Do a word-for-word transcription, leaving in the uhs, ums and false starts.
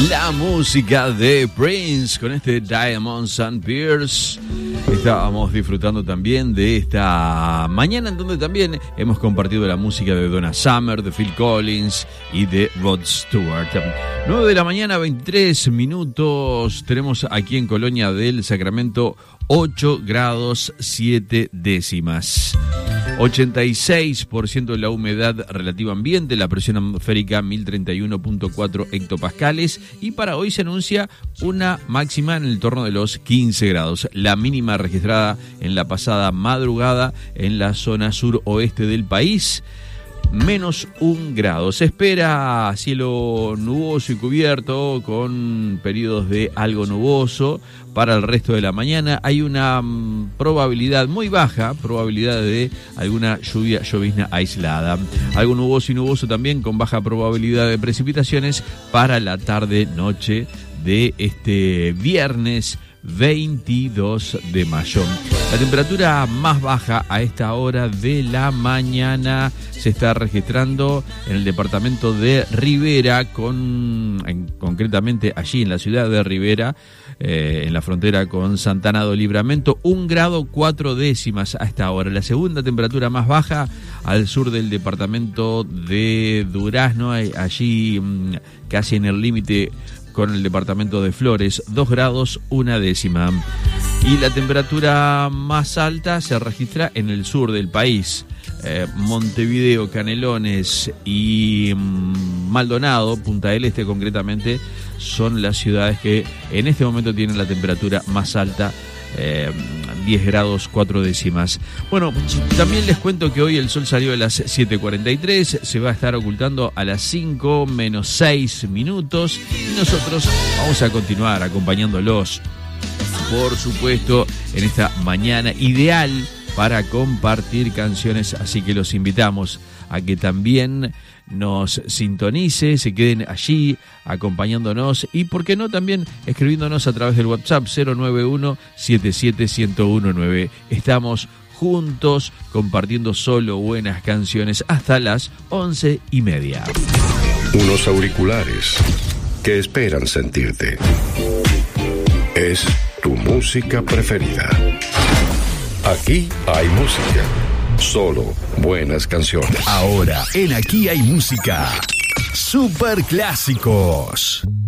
La música de Prince con este Diamonds and Pearls. Estábamos disfrutando también de esta mañana en donde también hemos compartido la música de Donna Summer, de Phil Collins y de Rod Stewart. nueve de la mañana, veintitrés minutos. Tenemos aquí en Colonia del Sacramento ocho grados siete décimas. ochenta y seis por ciento de la humedad relativa ambiente, la presión atmosférica mil treinta y uno punto cuatro hectopascales y para hoy se anuncia una máxima en el torno de los quince grados. La mínima registrada en la pasada madrugada en la zona suroeste del país, menos un grado. Se espera cielo nuboso y cubierto con periodos de algo nuboso para el resto de la mañana. Hay una um, probabilidad muy baja, probabilidad de alguna lluvia llovizna aislada. Algo nuboso y nuboso también con baja probabilidad de precipitaciones para la tarde-noche de este viernes veintidós de mayo. La temperatura más baja a esta hora de la mañana se está registrando en el departamento de Rivera, con, en, concretamente allí en la ciudad de Rivera, eh, en la frontera con Santana do Livramento, un grado cuatro décimas a esta hora. La segunda temperatura más baja al sur del departamento de Durazno, allí casi en el límite con el departamento de Flores, dos grados una décima. Y la temperatura más alta se registra en el sur del país. Eh, Montevideo, Canelones y mm, Maldonado, Punta del Este concretamente, son las ciudades que en este momento tienen la temperatura más alta, eh, diez grados cuatro décimas. Bueno, también les cuento que hoy el sol salió a las siete cuarenta y tres, se va a estar ocultando a las cinco menos seis minutos y nosotros vamos a continuar acompañándolos, por supuesto, en esta mañana ideal para compartir canciones, así que los invitamos a que también nos sintonice, se queden allí acompañándonos y, por qué no, también escribiéndonos a través del WhatsApp cero nueve uno siete siete uno cero uno nueve. Estamos juntos compartiendo solo buenas canciones hasta las once y media. Unos auriculares que esperan sentirte. Es tu música preferida. Aquí hay música. Solo buenas canciones. Ahora, en Aquí hay música. Super clásicos.